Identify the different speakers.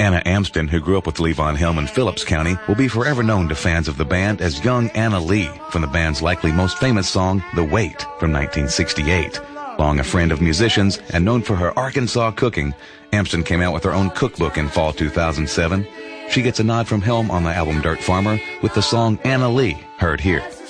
Speaker 1: Anna Amsden, who grew up with Levon Helm in Phillips County, will be forever known to fans of the band as young Anna Lee from the band's likely most famous song, The Wait, from 1968. Long a friend of musicians and known for her Arkansas cooking, Amsden came out with her own cookbook in fall 2007. She gets a nod from Helm on the album Dirt Farmer with the song Anna Lee, heard here.